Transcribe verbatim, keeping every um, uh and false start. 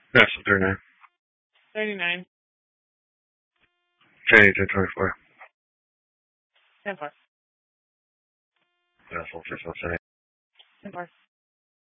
That's thirty-nine. thirty-nine. J ten twenty-four. ten four. That's all six one seven. ten four.